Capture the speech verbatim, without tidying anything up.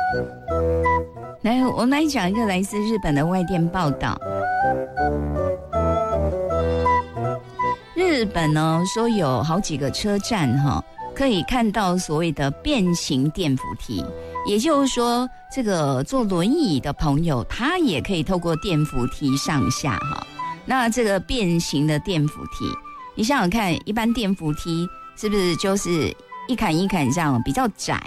来，我们来讲一个来自日本的外电报道。日本呢说有好几个车站哈，可以看到所谓的变形电扶梯，也就是说，这个坐轮椅的朋友，他也可以透过电扶梯上下哈。那这个变形的电扶梯，你想想看，一般电扶梯是不是就是一坎一坎这样比较窄？